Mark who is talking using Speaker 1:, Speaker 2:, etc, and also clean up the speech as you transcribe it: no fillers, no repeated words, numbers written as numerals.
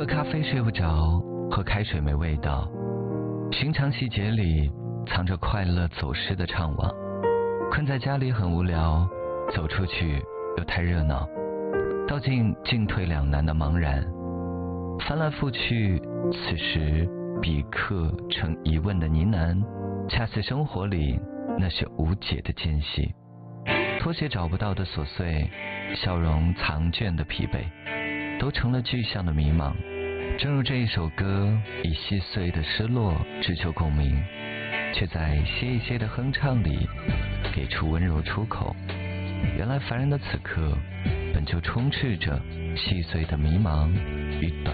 Speaker 1: 喝咖啡睡不着，喝开水没味道。寻常细节里藏着快乐走失的怅惘。困在家里很无聊，走出去又太热闹，道尽进退两难的茫然。翻来覆去，此时笔刻成疑问的呢喃，恰似生活里那些无解的间隙。拖鞋找不到的琐碎，笑容藏卷的疲惫，都成了具象的迷茫。正如这一首歌，以细碎的失落只求共鸣，却在歇一歇的哼唱里给出温柔出口。原来凡人的此刻本就充斥着细碎的迷茫与短